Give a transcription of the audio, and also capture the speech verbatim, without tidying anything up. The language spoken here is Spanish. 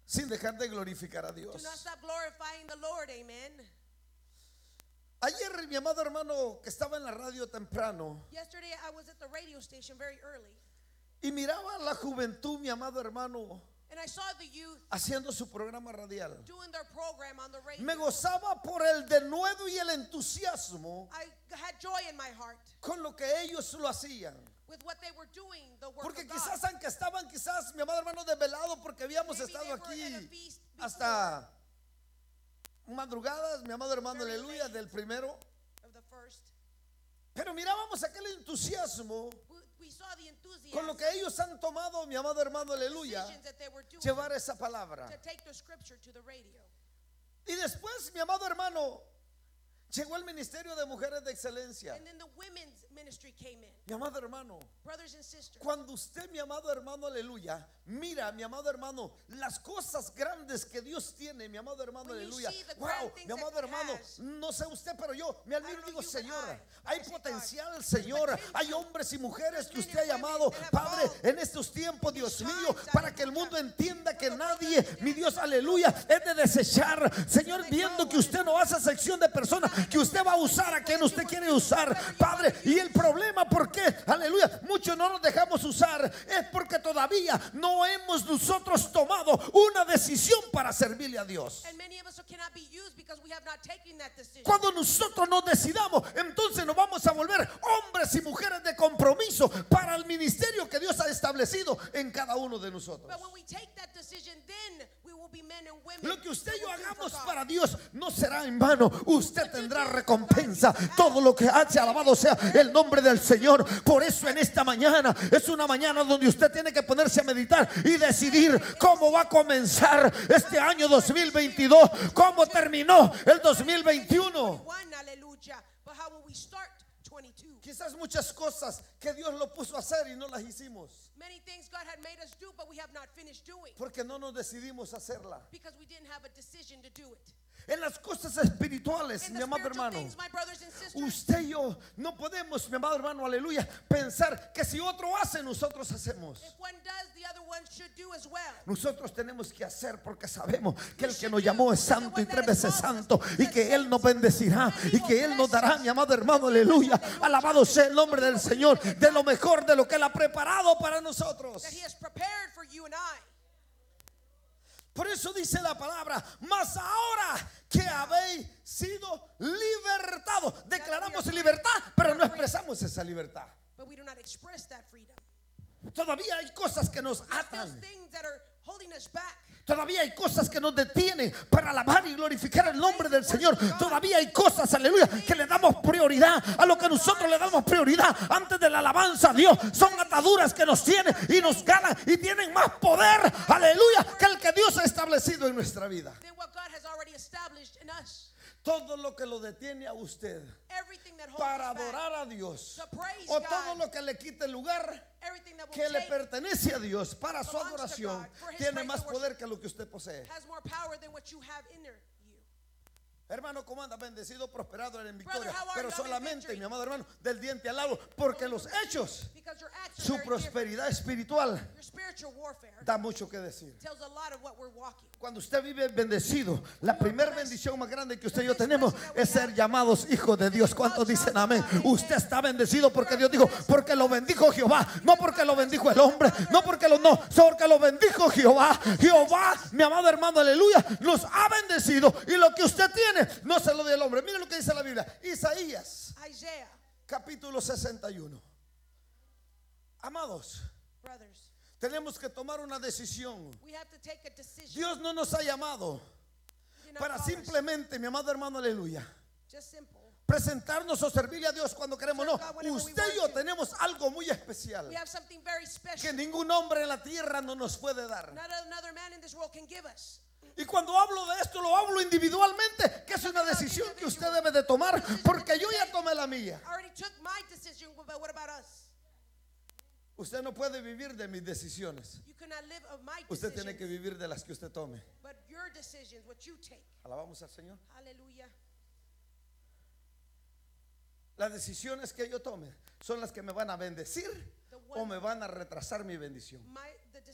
sin dejar de glorificar a Do Dios. not stop glorifying the Lord. Amen. Ayer mi amado hermano que estaba en la radio temprano Yesterday I was at the radio station very early, y miraba a la juventud, mi amado hermano, and I saw the youth haciendo su programa radial. doing their program on the radio. Me gozaba por el denuedo y el entusiasmo I had joy in my heart con lo que ellos lo hacían. with what they were doing, the work Porque of God. quizás aunque estaban quizás mi amado hermano desvelados porque habíamos Maybe estado they were aquí at a feast before, hasta madrugadas, mi amado hermano, Very aleluya, late. del primero. of the first. Pero mirábamos aquel entusiasmo We, we saw the enthusiasm, con lo que ellos han tomado, mi amado hermano, aleluya, decisions that they were doing llevar esa palabra. to take the scripture to the radio. Y después, mi amado hermano, llegó el ministerio de mujeres de excelencia. And then the women's ministry came in. Mi amado hermano, Brothers and sisters, cuando usted, mi amado hermano, aleluya, mira, mi amado hermano, las cosas grandes que Dios tiene, mi amado hermano, When you aleluya. see the Wow, grand things mi amado that He hermano, has. no sé usted, pero yo me admiro I y don't digo, know you, but Señor, I- hay I say, potencial, God, Señor. there's potential. Hay hombres y mujeres que There's usted ha men and women llamado, that have Padre, called en estos tiempos, Dios these mío, times, para que el aleluya. mundo entienda que For the nadie, brothers mi and Dios, sisters, aleluya, es de desechar. Señor, they viendo grow que usted no hace sección de personas, que usted va a usar a quien usted quiere usar, Padre. Y el problema, ¿por qué? Aleluya, muchos no nos dejamos usar, es porque todavía no hemos nosotros tomado una decisión para servirle a Dios. and many of us cannot be used because we have not taken that decision. Cuando nosotros nos decidamos, entonces nos vamos a volver hombres y mujeres de compromiso para el ministerio que Dios ha establecido en cada uno de nosotros. But when we take that decision, then we will be men and women. Lo que usted y yo that will do for hagamos God. para Dios no será en vano. Usted tendrá recompensa. Todo lo que hace, alabado sea el nombre del Señor. Por eso en esta mañana es una mañana donde usted tiene que ponerse a meditar y decidir cómo va a comenzar este año dos mil veintidós, cómo terminó el dos mil veintiuno. twenty-one, hallelujah. But how will we start twenty-two? Quizás muchas cosas que Dios lo puso a hacer y no las hicimos Many things God had made us do, but we have not finished doing porque no nos decidimos hacerla. because we didn't have a decision to do it. En las cosas espirituales, In mi the amado spiritual hermano, things, my brothers and sisters, usted y yo no podemos, mi amado hermano, aleluya, pensar que si otro hace, nosotros hacemos. if one does, the other one should do as well. Nosotros tenemos que hacer porque sabemos que el que nos llamó es santo y tres veces santo y que Él nos bendecirá y que Él nos dará, mi amado hermano, aleluya. Alabado sea el nombre del Señor, de lo mejor de lo que Él ha preparado para nosotros. That He has prepared for you and I. Por eso dice la palabra, mas ahora que habéis sido libertados. Declaramos libertad, pero no expresamos esa libertad. But we do not express that freedom. Todavía hay cosas que nos There's still atan. things that are holding us back. Todavía hay cosas que nos detienen para alabar y glorificar el nombre del Señor. Todavía hay cosas, aleluya, que le damos prioridad a lo que nosotros le damos prioridad antes de la alabanza a Dios. Son ataduras que nos tienen y nos ganan y tienen más poder, aleluya, que el que Dios ha establecido en nuestra vida. Than what God has already established in us. Todo lo que lo detiene a usted Everything that holds para us back, adorar a Dios, to praise o God, todo lo que le quite el lugar everything that will que le take pertenece a Dios para su belongs to adoración, God, for His tiene praise más and worship. poder que lo que usted posee. has more power than what you have in there. You. Hermano, ¿cómo anda? Bendecido, prosperado en victoria. Brother, how are Pero you? I'm in solamente, victory. mi amado hermano, del diente al lado, porque los hechos, Because your acts are su very different. prosperidad espiritual Your spiritual warfare da mucho que decir. tells a lot of what we're walking. Cuando usted vive bendecido, la primera bendición más grande que usted y yo tenemos es ser llamados hijos de Dios. ¿Cuántos dicen amén? Usted está bendecido porque Dios dijo, porque lo bendijo Jehová, no porque lo bendijo el hombre, no porque lo no, porque lo bendijo Jehová. Jehová, mi amado hermano, aleluya, nos ha bendecido y lo que usted tiene no se lo dio el hombre. Mire lo que dice la Biblia, Isaías, Isaiah, capítulo sesenta y uno. Amados, brothers, tenemos que tomar una decisión. we have to take a decision. Dios no nos ha llamado He did not para call us. simplemente, mi amado hermano, aleluya, Just simple. presentarnos o servirle a Dios cuando queremos. No, Serve God whenever we usted y yo want to. tenemos algo muy especial We have something very que special. ningún hombre en la tierra no nos puede dar. Not another man in this world can give us. Y cuando hablo de esto, lo hablo individualmente, que es una decisión que usted debe de tomar, porque yo ya tomé la mía. I already took my decision, but what about us? Usted no puede vivir de mis decisiones. You cannot live of my Usted tiene que decisions, vivir de las que usted tome. but your decisions, what you take. Alabamos al Señor. Hallelujah. Las decisiones que yo tome son las que me van a bendecir o me van a retrasar mi bendición. My, the